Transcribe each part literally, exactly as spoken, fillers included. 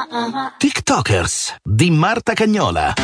TikTokers di Marta Cagnola.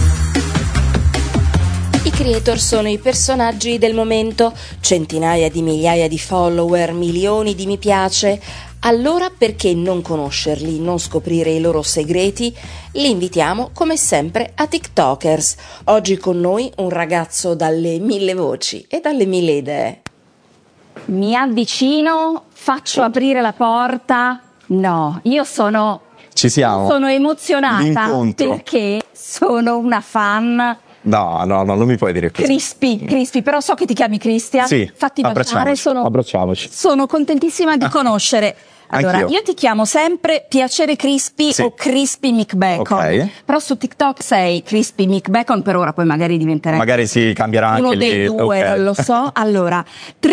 I creator sono i personaggi del momento, centinaia di migliaia di follower, milioni di mi piace. Allora perché non conoscerli, non scoprire i loro segreti? Li invitiamo come sempre a TikTokers. Oggi con noi un ragazzo dalle mille voci e dalle mille idee. Mi avvicino, faccio aprire la porta. No, io sono Ci siamo. Sono emozionata L'incontro. perché sono una fan. No, no, no, non mi puoi dire così. Crispy, Crispy, però so che ti chiami Christian. Sì, Fatti baciare, abbracciamoci, sono, abbracciamoci. sono contentissima di conoscere. Allora, Anch'io. io ti chiamo sempre Piacere Crispy Sì. o Crispy McBacon. Ok. Però su TikTok sei Crispy McBacon, per ora poi magari diventerai Magari si cambierà anche uno lì. dei due, Ok. non lo so. Allora,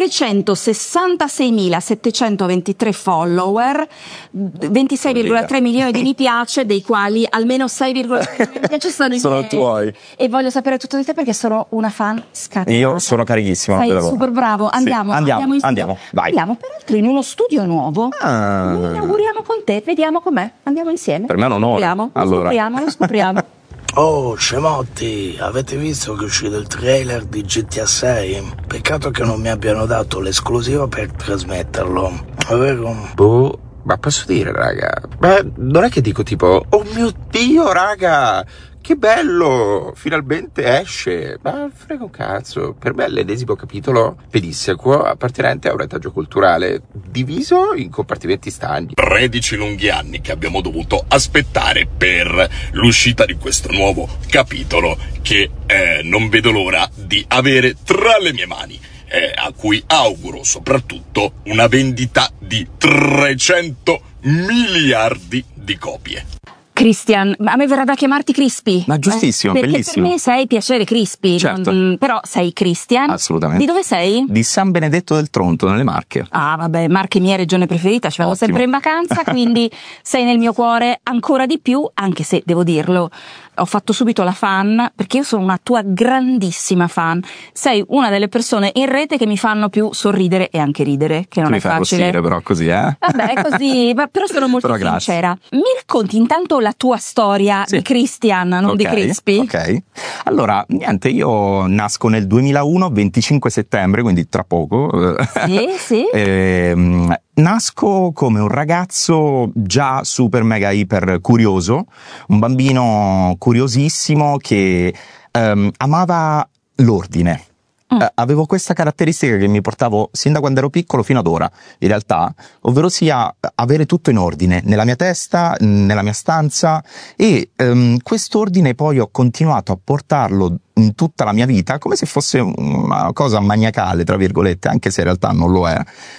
trecentosessantaseimilasettecentoventitré follower, ventisei virgola tre milioni di mi piace, dei quali almeno sei virgola tre mi piace sono i Sono miei. tuoi. E voglio sapere tutto di te perché sono una fan scatenata. Io sono carichissimo. non Sei vedo l'ora. super bravo. Sì. Andiamo, Andiamo, andiamo, in studio. andiamo, vai. Andiamo peraltro in uno studio nuovo. Ah. Lo inauguriamo con te, vediamo com'è. Andiamo insieme. Per me è un onore. Scopriamo, lo Allora. scopriamo, lo scopriamo. Oh, scemotti, avete visto che è uscito il trailer di G T A sei? Peccato che non mi abbiano dato l'esclusiva per trasmetterlo. È vero? Boh, ma posso dire, raga? Ma non è che dico tipo, oh mio Dio, raga, che bello, finalmente esce. Ma frega un cazzo, per me è l'ennesimo capitolo pedissequo appartenente a un retaggio culturale diviso in compartimenti stagni. tredici lunghi anni che abbiamo dovuto aspettare per l'uscita di questo nuovo capitolo che eh, non vedo l'ora di avere tra le mie mani. Eh, a cui auguro soprattutto una vendita di trecento miliardi di copie. Christian, a me verrà da chiamarti Crispy. Ma giustissimo, perché bellissimo. per me sei Piacere Crispy. Certo. Non- però sei Christian. Assolutamente. Di dove sei? Di San Benedetto del Tronto, nelle Marche. Ah, vabbè, Marche mia regione preferita, ci vado Ottimo. sempre in vacanza, quindi sei nel mio cuore ancora di più, anche se devo dirlo, ho fatto subito la fan, perché io sono una tua grandissima fan. Sei una delle persone in rete che mi fanno più sorridere e anche ridere, che non Tu è mi fai facile. arrossire però così, eh? Vabbè, così, ma però sono molto Però grazie. sincera. Mi racconti intanto la tua storia Sì. di Christian, non di Ok, Crispy? Ok. Allora, niente, io nasco nel duemilauno, venticinque settembre, quindi tra poco. Sì, sì. Ehm, nasco come un ragazzo già super mega iper curioso, un bambino curiosissimo che ehm, amava l'ordine. Mm. Eh, avevo questa caratteristica che mi portavo sin da quando ero piccolo fino ad ora, in realtà, ovvero sia avere tutto in ordine, nella mia testa, nella mia stanza, e ehm, quest'ordine poi ho continuato a portarlo in tutta la mia vita come se fosse una cosa maniacale, tra virgolette, anche se in realtà non lo è,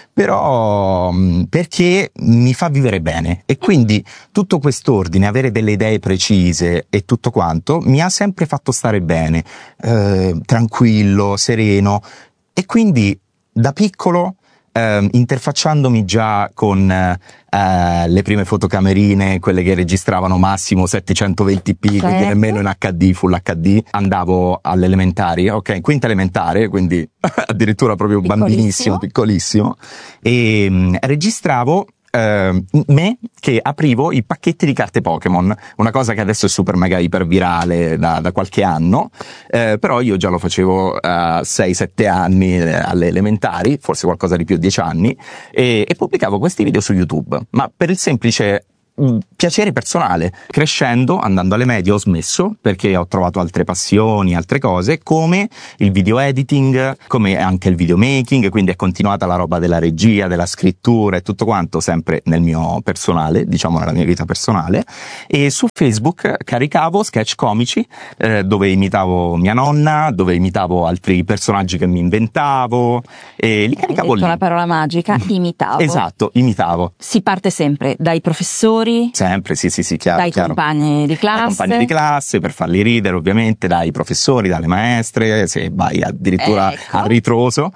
però mh, perché mi fa vivere bene, e quindi tutto quest'ordine, avere delle idee precise e tutto quanto mi ha sempre fatto stare bene, eh, tranquillo, sereno, e quindi da piccolo, eh, interfacciandomi già con eh, le prime fotocamerine, quelle che registravano massimo settecentoventi p, Certo. quindi nemmeno in acca di, full acca di, andavo alle elementari, ok, quinta elementare, quindi addirittura proprio Piccolissimo. bambinissimo, piccolissimo, e mh, registravo eh, me che aprivo i pacchetti di carte Pokémon, una cosa che adesso è super mega iper virale da, da qualche anno, eh, però io già lo facevo a sei sette anni, eh, alle elementari, forse qualcosa di più, dieci anni, e, e pubblicavo questi video su YouTube, ma per il semplice mh, piacere personale. Crescendo, andando alle medie, ho smesso perché ho trovato altre passioni, altre cose, come il video editing, come anche il videomaking, quindi è continuata la roba della regia, della scrittura e tutto quanto, sempre nel mio personale, diciamo nella mia vita personale, e su Facebook caricavo sketch comici, eh, dove imitavo mia nonna, dove imitavo altri personaggi che mi inventavo, e li Hai caricavo detto lì. la parola magica, imitavo. Esatto, imitavo. Si parte sempre dai professori, Sempre, sì, sì, sì, chiaro. dai chiaro. compagni di classe. Dai compagni di classe, per farli ridere, ovviamente, dai professori, dalle maestre, se vai addirittura Ecco. a ritroso.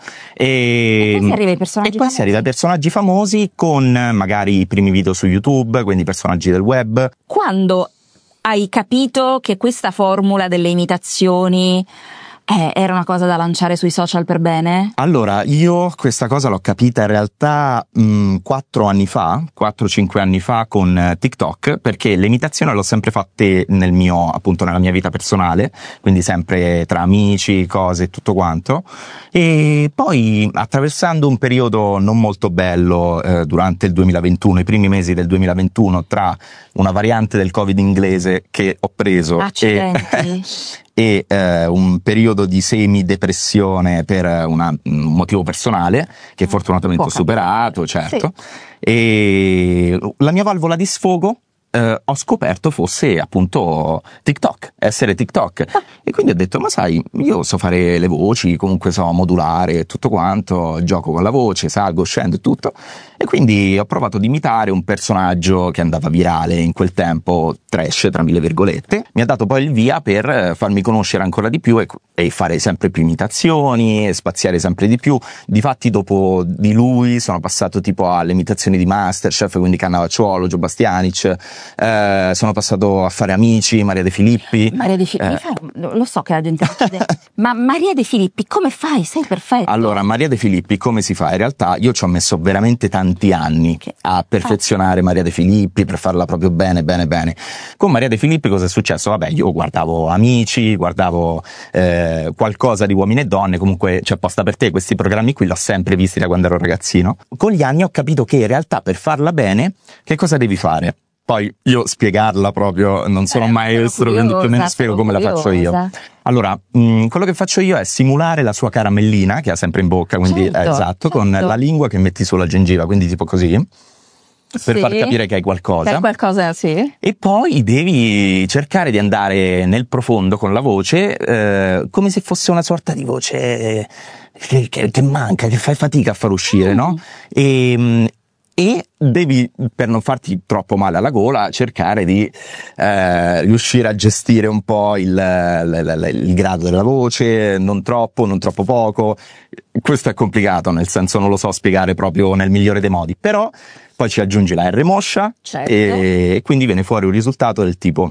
E, E poi si arriva ai personaggi E poi si famosi. arriva ai personaggi famosi con magari i primi video su YouTube, quindi personaggi del web. Quando hai capito che questa formula delle imitazioni Eh, era una cosa da lanciare sui social per bene? Allora, io questa cosa l'ho capita in realtà mh, quattro anni fa, quattro cinque anni fa con eh, TikTok, perché le imitazioni l'ho sempre fatte nel mio, appunto nella mia vita personale, quindi sempre tra amici, cose e tutto quanto. E poi attraversando un periodo non molto bello eh, durante il duemilaventuno, i primi mesi del duemilaventuno, tra una variante del Covid inglese che ho preso Accidenti. e, e eh, un periodo di semi-depressione per una, un motivo personale che fortunatamente ho superato, certo. Sì. E la mia valvola di sfogo Uh, ho scoperto fosse appunto TikTok, essere TikTok. Ah. E quindi ho detto, ma sai, io so fare le voci, comunque so modulare tutto quanto, gioco con la voce, salgo, scendo e tutto. E quindi ho provato ad imitare un personaggio che andava virale in quel tempo, trash tra mille virgolette. Mi ha dato poi il via per farmi conoscere ancora di più e, e fare sempre più imitazioni, e spaziare sempre di più. Difatti dopo di lui sono passato tipo alle imitazioni di Masterchef, quindi Cannavacciuolo, Gio Bastianic. Eh, sono passato a fare Amici, Maria De Filippi. Maria De Filippi, eh. Lo so che la gente chiede, ma Maria De Filippi come fai? Sei perfetto. Allora, Maria De Filippi come si fa? In realtà io ci ho messo veramente tanti anni che... a perfezionare ah. Maria De Filippi, per farla proprio bene, bene, bene. Con Maria De Filippi cosa è successo? Vabbè, io guardavo Amici, guardavo eh, qualcosa di Uomini e Donne, comunque c'è apposta per te, questi programmi qui l'ho sempre visti da quando ero ragazzino. Con gli anni ho capito che in realtà per farla bene, che cosa devi fare? Poi io spiegarla proprio, non sono eh, maestro, quindi più o meno spiego come curiosa. la faccio io. Allora, mh, quello che faccio io è simulare la sua caramellina, che ha sempre in bocca, quindi certo, eh, esatto, certo. con la lingua che metti sulla gengiva, quindi tipo così, per sì, far capire che hai qualcosa. Per qualcosa, sì. E poi devi cercare di andare nel profondo con la voce, eh, come se fosse una sorta di voce che, che, che manca, che fai fatica a far uscire, mm. no? E... Mh, E devi, per non farti troppo male alla gola, cercare di eh, riuscire a gestire un po' il, il, il, il grado della voce, non troppo, non troppo poco. Questo è complicato, nel senso non lo so spiegare proprio nel migliore dei modi, però poi ci aggiungi la R moscia, certo. e, e quindi viene fuori un risultato del tipo: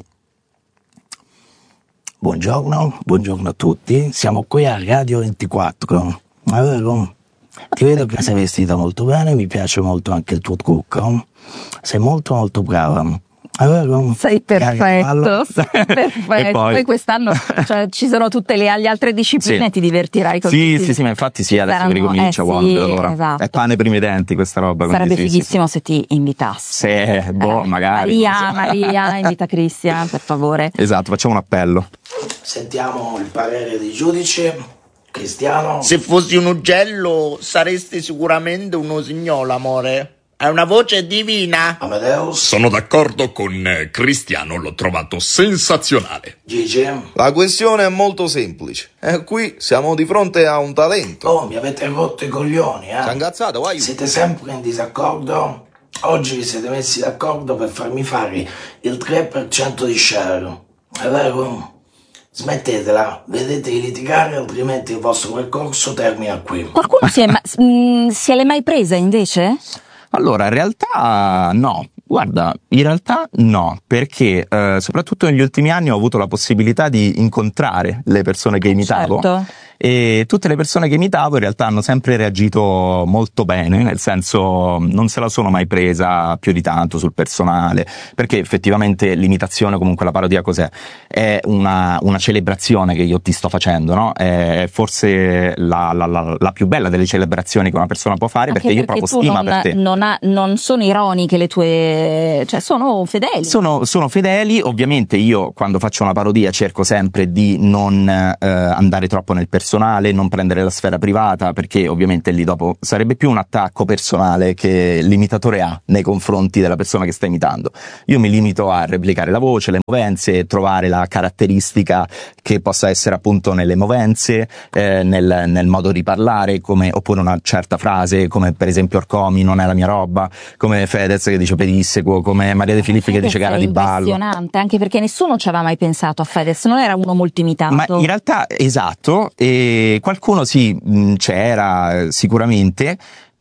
buongiorno, buongiorno a tutti, siamo qui a Radio ventiquattro, è vero? Ti vedo che sei vestita molto bene, mi piace molto anche il tuo trucco, sei molto molto brava, è vero? Sei perfetto, sei perfetto. E poi... poi quest'anno cioè, ci sono tutte le, le altre discipline, sì. Ti divertirai così. Sì, sì, sì, ma infatti sì, adesso saranno, che ricomincia, eh, sì, allora. Esatto. È pane per i miei denti questa roba. Sarebbe sì, fighissimo sì, se ti invitassi. Sì, boh, eh, magari. Maria, Maria, invita Cristian, per favore. Esatto, facciamo un appello. Sentiamo il parere dei giudici. Cristiano? Se fossi un uccello saresti sicuramente un usignolo, amore. Hai una voce divina. Amadeus? Sono d'accordo con Cristiano, l'ho trovato sensazionale. Gigi? La questione è molto semplice. E qui siamo di fronte a un talento. Oh, mi avete rotto i coglioni, eh? Sei ingazzato, vai. Siete sempre in disaccordo? Oggi vi siete messi d'accordo per farmi fare il tre per cento di share. È vero? Smettetela, vedete di litigare, altrimenti il vostro percorso termina qui. Qualcuno si è, ma- mh, se l'è mai presa invece? Allora, in realtà no. Guarda, in realtà no, perché eh, soprattutto negli ultimi anni ho avuto la possibilità di incontrare le persone che imitavo. Certo. E tutte le persone che imitavo in realtà hanno sempre reagito molto bene, nel senso non se la sono mai presa più di tanto sul personale, perché effettivamente l'imitazione, comunque la parodia cos'è? È una, una celebrazione che io ti sto facendo, no? È forse la, la, la, la più bella delle celebrazioni che una persona può fare, anche perché io perché provo stima non, per te. Non, ha, non sono ironiche le tue, cioè sono fedeli. Sono, sono fedeli, ovviamente io quando faccio una parodia cerco sempre di non eh, andare troppo nel personale, non prendere la sfera privata, perché ovviamente lì dopo sarebbe più un attacco personale che l'imitatore ha nei confronti della persona che sta imitando. Io mi limito a replicare la voce, le movenze, trovare la caratteristica che possa essere appunto nelle movenze, eh, nel, nel modo di parlare, come, oppure una certa frase, come per esempio Orcomi non è la mia roba, come Fedez che dice pedissequo, come Maria De Filippi che dice gara di ballo. Impressionante, anche perché nessuno ci aveva mai pensato a Fedez, non era uno molto imitato. Ma in realtà esatto, e qualcuno sì, mh, c'era sicuramente,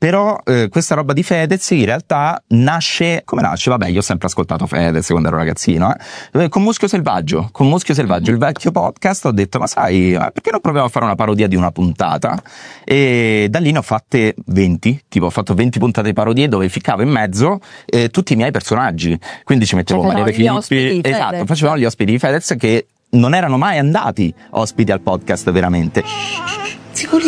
Però eh, questa roba di Fedez in realtà nasce, come nasce? Vabbè, io ho sempre ascoltato Fedez quando ero ragazzino, eh? Con Muschio Selvaggio, con Muschio Selvaggio, il vecchio podcast, ho detto, ma sai, perché non proviamo a fare una parodia di una puntata? E da lì ne ho fatte venti, tipo ho fatto venti puntate di parodie dove ficcavo in mezzo eh, tutti i miei personaggi, quindi ci mettevo Cioè, Maria De Filippi, esatto, facevamo gli ospiti di Fedez che non erano mai andati ospiti al podcast veramente. Zicoli,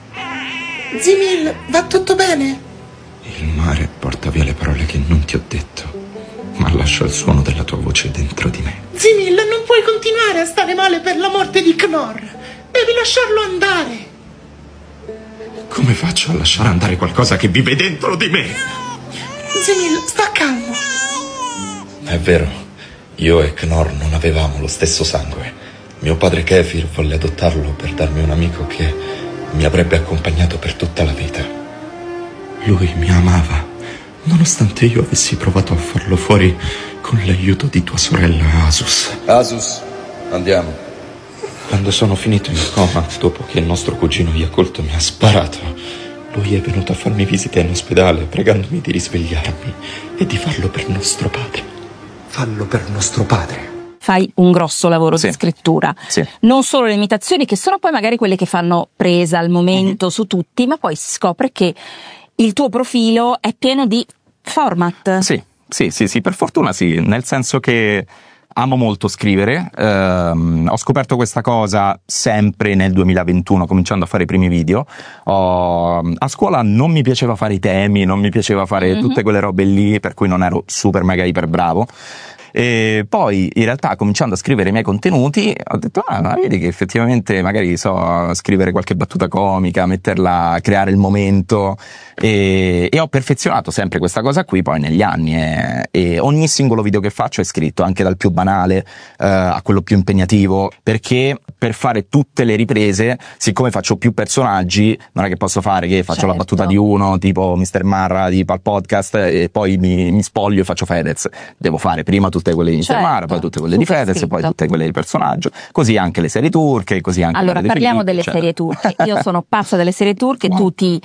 Zimil, va tutto bene? Il mare porta via le parole che non ti ho detto, ma lascia il suono della tua voce dentro di me. Zimil, non puoi continuare a stare male per la morte di Knorr. Devi lasciarlo andare. Come faccio a lasciare andare qualcosa che vive dentro di me? Zimil, sta calmo. È vero, io e Knorr non avevamo lo stesso sangue. Mio padre Kefir volle adottarlo per darmi un amico che mi avrebbe accompagnato per tutta la vita. Lui mi amava, nonostante io avessi provato a farlo fuori con l'aiuto di tua sorella Asus. Asus, andiamo. Quando sono finito in coma, dopo che il nostro cugino Yakult mi ha sparato, lui è venuto a farmi visite in ospedale, pregandomi di risvegliarmi e di farlo per nostro padre. Fallo per nostro padre. Fai un grosso lavoro Sì. di scrittura, Sì. non solo le imitazioni che sono poi magari quelle che fanno presa al momento mm-hmm. su tutti, ma poi si scopre che il tuo profilo è pieno di format. Sì, sì, sì, sì, per fortuna sì, nel senso che amo molto scrivere, ehm, ho scoperto questa cosa sempre nel duemilaventuno, cominciando a fare i primi video. Ho, a scuola non mi piaceva fare i temi, non mi piaceva fare mm-hmm. tutte quelle robe lì, per cui non ero super mega iper bravo. E poi in realtà cominciando a scrivere i miei contenuti ho detto ah ma vedi che effettivamente magari so scrivere qualche battuta comica, metterla, creare il momento, e, e ho perfezionato sempre questa cosa qui poi negli anni, e, e ogni singolo video che faccio è scritto, anche dal più banale eh, a quello più impegnativo, perché per fare tutte le riprese, siccome faccio più personaggi, non è che posso fare che faccio certo. la battuta di uno tipo mister Marra tipo al podcast e poi mi, mi spoglio e faccio Fedez. Devo fare prima tutte quelle di mister certo. Marra, poi tutte quelle Super di Fedez scritto. E poi tutte quelle di personaggio, così anche le serie turche, così anche allora De parliamo Filippi, delle eccetera. serie turche. Io sono pazza delle serie turche, wow. tu ti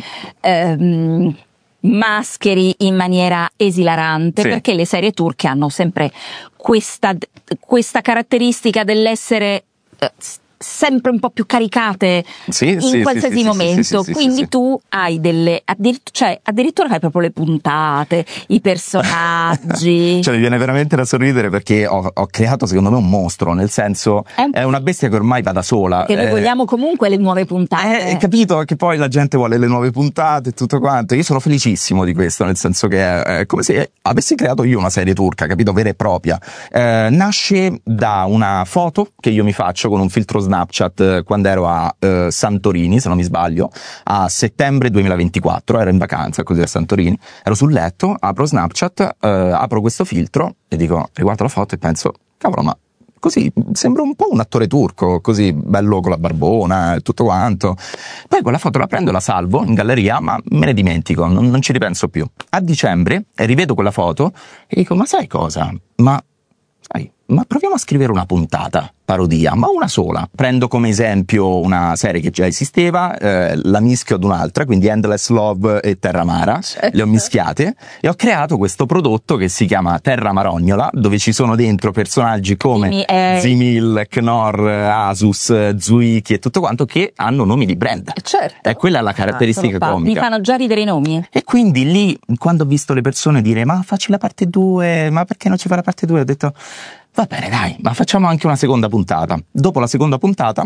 ehm, mascheri in maniera esilarante, sì. perché le serie turche hanno sempre questa, questa caratteristica dell'essere eh, sempre un po' più caricate sì, in sì, qualsiasi sì, momento, sì, sì, sì, quindi sì, sì. tu hai delle addirittura, cioè addirittura hai proprio le puntate, i personaggi. Cioè mi viene veramente da sorridere perché ho, ho creato secondo me un mostro, nel senso è, un... è una bestia che ormai va da sola. Che noi eh, vogliamo comunque le nuove puntate. Hai capito che poi la gente vuole le nuove puntate e tutto quanto. Io sono felicissimo di questo, nel senso che è, è come se avessi creato io una serie turca, capito, vera e propria. Eh, nasce da una foto che io mi faccio con un filtro Snapchat quando ero a eh, Santorini, se non mi sbaglio, a settembre duemilaventiquattro, ero in vacanza così a Santorini, ero sul letto, apro Snapchat, eh, apro questo filtro e dico, riguardo la foto e penso, cavolo, ma così sembra un po' un attore turco, così bello con la barbona e tutto quanto. Poi quella foto la prendo e la salvo in galleria, ma me ne dimentico, non, non ci ripenso più. A dicembre rivedo quella foto e dico, ma sai cosa? Ma sai, ma proviamo a scrivere una puntata parodia, ma una sola. Prendo come esempio una serie che già esisteva, eh, la mischio ad un'altra, quindi Endless Love e Terra Mara, le ho mischiate e ho creato questo prodotto che si chiama Terra Marognola, dove ci sono dentro personaggi come Zimi, eh... Zimil, Knorr, Asus, Zuiki e tutto quanto, che hanno nomi di brand. Certo. E quella è la caratteristica ah, comica. Mi fanno già ridere i nomi. E quindi lì, quando ho visto le persone dire ma facci la parte due, ma perché non ci fa la parte due, ho detto va bene dai, ma facciamo anche una seconda puntata. Dopo la seconda puntata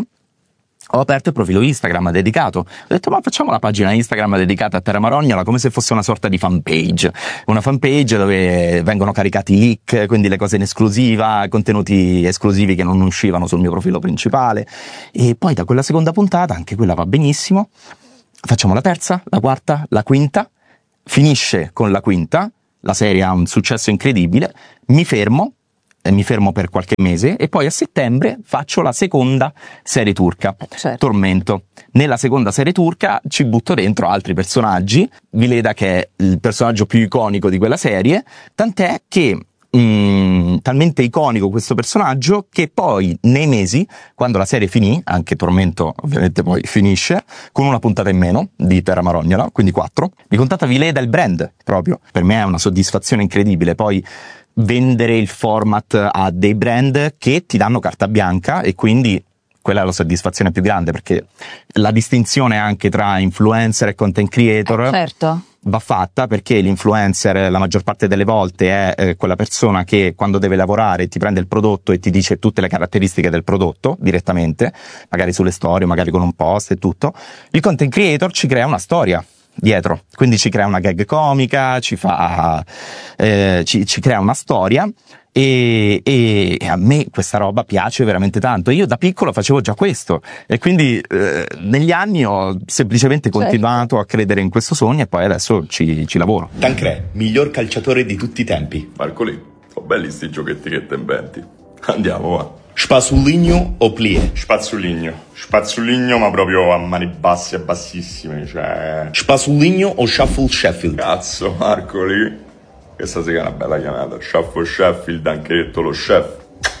ho aperto il profilo Instagram dedicato, ho detto ma facciamo la pagina Instagram dedicata a Terra Marognola come se fosse una sorta di fanpage, una fanpage dove vengono caricati i leak, quindi le cose in esclusiva, contenuti esclusivi che non uscivano sul mio profilo principale. E poi da quella seconda puntata, anche quella va benissimo, facciamo la terza, la quarta, la quinta, finisce con la quinta, la serie ha un successo incredibile, mi fermo, mi fermo per qualche mese e poi a settembre faccio la seconda serie turca, certo. Tormento. Nella seconda serie turca ci butto dentro altri personaggi, Vileda che è il personaggio più iconico di quella serie, tant'è che mh, talmente iconico questo personaggio che poi nei mesi, quando la serie finì, anche Tormento ovviamente poi finisce, con una puntata in meno di Terra Marognola, quindi quattro, mi contatta Vileda il brand proprio. Per me è una soddisfazione incredibile poi vendere il format a dei brand che ti danno carta bianca, e quindi quella è la soddisfazione più grande, perché la distinzione anche tra influencer e content creator eh, certo. va fatta, perché l'influencer la maggior parte delle volte è eh, quella persona che quando deve lavorare ti prende il prodotto e ti dice tutte le caratteristiche del prodotto direttamente, magari sulle storie, magari con un post e tutto. Il content creator ci crea una storia dietro, quindi ci crea una gag comica, ci fa eh, ci, ci crea una storia. E, e a me questa roba piace veramente tanto. Io da piccolo facevo già questo e quindi eh, negli anni ho semplicemente continuato certo. a credere in questo sogno, e poi adesso ci, ci lavoro. Tancré, miglior calciatore di tutti i tempi. Marcolì, sono belli sti giochetti che te inventi. Andiamo, va. Spazzoligno o plie? Spazzoligno. Spazzoligno, ma proprio a mani basse e bassissime, cioè... Spazzoligno o Shuffle Sheffield? Cazzo, Marcolì. Questa sì che è una bella chiamata. Shuffle Sheffield, anche detto lo chef.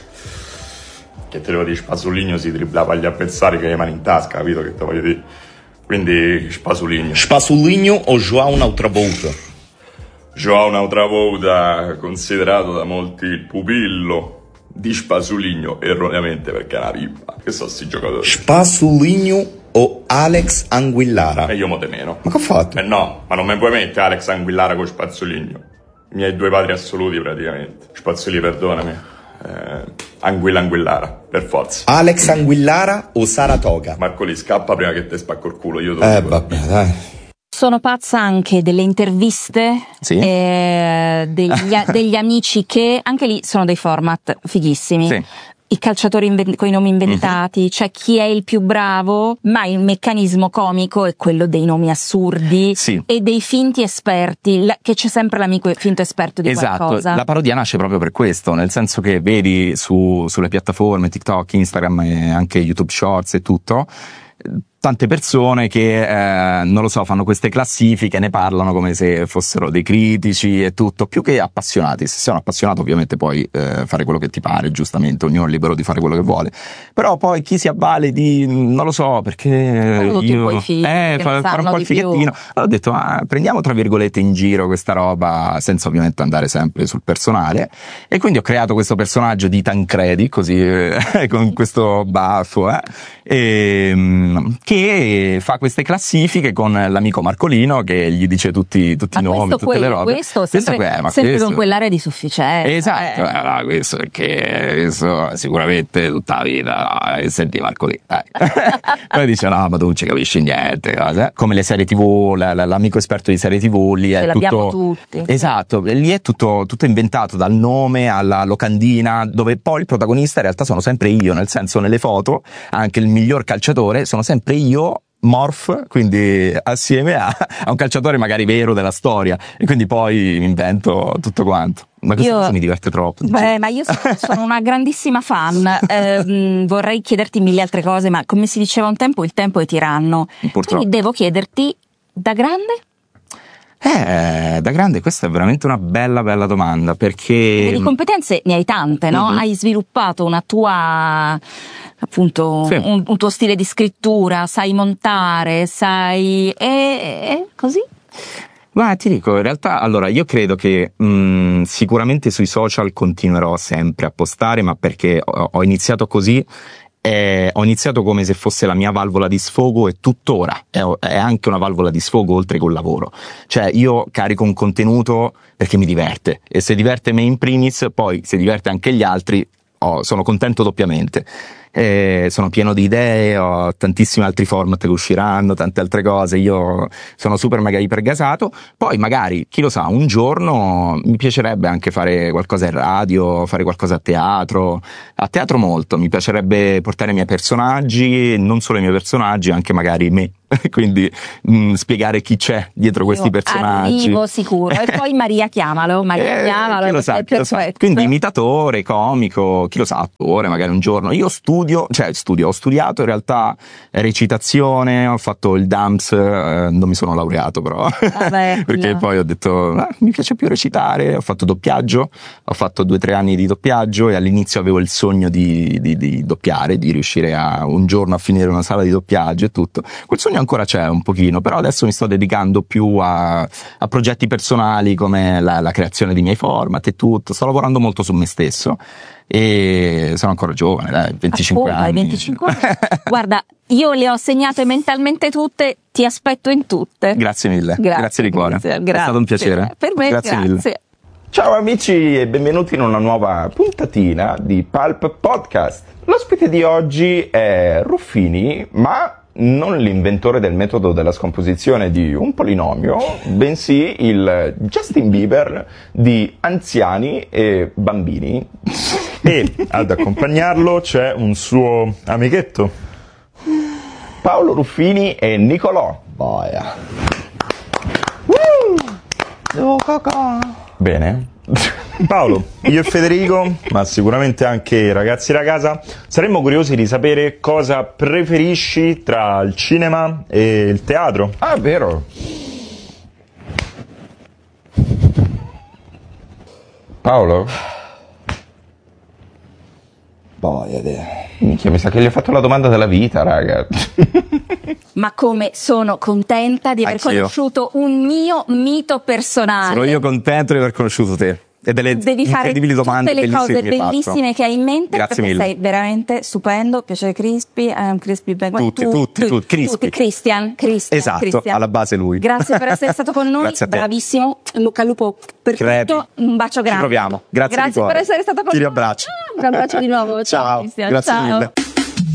Che te devo dire, Spazzoligno si driblava gli avversari che le mani in tasca, capito che te voglio dire? Quindi Spazzoligno. Spazzoligno o Joao un'altra volta? Joao un'altra volta, considerato da molti il pupillo di Spazzoligno, erroneamente, perché è una pipa. Che so sti giocatori. Spazzoligno o Alex Anguillara? E io mo te meno. Ma che ho fatto? Eh no, ma non mi puoi mettere Alex Anguillara con Spazzoligno. I miei due padri assoluti praticamente. Spazzoli, perdonami. Eh, Anguilla Anguillara, per forza. Alex Anguillara o Saratoga? Marcoli, scappa prima che te spacco il culo. Io Eh vabbè, dai. Sono pazza anche delle interviste, sì. eh, degli, degli amici che, anche lì sono dei format fighissimi. Sì. I calciatori inven- con i nomi inventati, mm-hmm. cioè chi è il più bravo, ma il meccanismo comico è quello dei nomi assurdi sì. e dei finti esperti, la- che c'è sempre l'amico finto esperto di esatto. qualcosa. La parodia nasce proprio per questo, nel senso che vedi su, sulle piattaforme TikTok, Instagram e anche YouTube Shorts e tutto, tante persone che, eh, non lo so, fanno queste classifiche, ne parlano come se fossero dei critici e tutto, più che appassionati. Se sei un appassionato ovviamente puoi eh, fare quello che ti pare, giustamente, ognuno è libero di fare quello che vuole, però poi chi si avvale di, non lo so, perché oh, io figli, eh, fa, fare un po' il fighettino, allora ho detto ah, prendiamo tra virgolette in giro questa roba, senza ovviamente andare sempre sul personale, e quindi ho creato questo personaggio di Tancredi, così eh, con questo baffo eh, e, che fa queste classifiche con l'amico Marcolino che gli dice tutti, tutti i nomi, tutte quello, le robe. Questo sempre, questo è, ma sempre questo... con quell'area di sufficienza. Esatto, eh. allora, questo perché questo sicuramente tutta la vita no, senti Marcolino. Poi dice no, ma tu non ci capisci niente. Cosa? Come le serie tivù, la, la, l'amico esperto di serie tivù, lì è Ce l'abbiamo tutto... tutti. Esatto, lì è tutto, tutto inventato, dal nome alla locandina, dove poi il protagonista in realtà sono sempre io, nel senso nelle foto, anche il miglior calciatore sono sempre io, morph, quindi assieme a, a un calciatore magari vero della storia, e quindi poi mi invento tutto quanto. Ma questa io, cosa mi diverte troppo. Beh, ma io sono, sono una grandissima fan, eh, vorrei chiederti mille altre cose, ma come si diceva un tempo, il tempo è tiranno. Purtroppo. Quindi devo chiederti, da grande? Eh, da grande questa è veramente una bella bella domanda, perché di competenze ne hai tante, no? Mm-hmm. Hai sviluppato una tua, appunto, sì. un, un tuo stile di scrittura, sai montare, sai... e, e così? Ma ti dico, in realtà, allora, io credo che mh, sicuramente sui social continuerò sempre a postare, ma perché ho, ho iniziato così. Eh, ho iniziato come se fosse la mia valvola di sfogo, e tuttora è, è anche una valvola di sfogo oltre che un lavoro. Cioè io carico un contenuto perché mi diverte, e se diverte me in primis, poi se diverte anche gli altri, oh, sono contento doppiamente. Eh, sono pieno di idee, ho tantissimi altri format che usciranno, tante altre cose, io sono super mega iper gasato. Poi magari, chi lo sa, un giorno mi piacerebbe anche fare qualcosa in radio, fare qualcosa a teatro, a teatro molto, mi piacerebbe portare i miei personaggi, non solo i miei personaggi, anche magari me, quindi mh, spiegare chi c'è dietro io questi personaggi. Arrivo sicuro, e poi Maria chiamalo, Maria eh, chiamalo, chi lo sa, è chi lo sa. perfetto. Quindi imitatore, comico, chi lo sa, attore magari un giorno. Io studio studio, cioè studio, ho studiato in realtà recitazione, ho fatto il D A M S, eh, non mi sono laureato però, Vabbè, perché no. poi ho detto ah, mi piace più recitare, ho fatto doppiaggio, ho fatto due o tre anni di doppiaggio e all'inizio avevo il sogno di, di, di doppiare, di riuscire a un giorno a finire una sala di doppiaggio e tutto. Quel sogno ancora c'è un pochino, però adesso mi sto dedicando più a, a progetti personali come la, la creazione dei miei format e tutto, sto lavorando molto su me stesso e sono ancora giovane, dai, venticinque Oh, anni. hai venticinque anni. Guarda, io le ho segnate mentalmente tutte, ti aspetto in tutte. Grazie mille, Grazie, grazie di cuore, grazie, è stato un piacere. Per me grazie, grazie. mille. Ciao amici e benvenuti in una nuova puntatina di Pulp Podcast. L'ospite di oggi è Ruffini, ma non l'inventore del metodo della scomposizione di un polinomio, bensì il Justin Bieber di anziani e bambini. E ad accompagnarlo c'è un suo amichetto, Paolo Ruffini e Nicolò Boia. Uh! Bene. Paolo, io e Federico, ma sicuramente anche i ragazzi da casa, saremmo curiosi di sapere cosa preferisci tra il cinema e il teatro. Ah, vero. Paolo? Boia te. Minchia, mi sa che gli ho fatto la domanda della vita, raga. Ma come sono contenta di aver Anch'io. conosciuto un mio mito personale. Sono io contento di aver conosciuto te e delle Devi fare incredibili domande tutte le cose bellissime che hai fatto. bellissime che hai in mente. Grazie perché mille. sei veramente stupendo. Piacere Crispy, um, Crispy Bang. Tutti, tu, tutti, tu, tutti, Crispy. tutti, Christian, Christian, Esatto, Christian. alla base lui. Grazie per essere stato con noi, Grazie a te. bravissimo. In bocca al lupo per Crepi. tutto. Un bacio grande. Ci proviamo. Grazie, di Grazie cuore. per essere stato con Ti noi. riabbraccio. Ah, un abbraccio di nuovo. Ciao, Ciao, Christian. grazie Ciao. mille.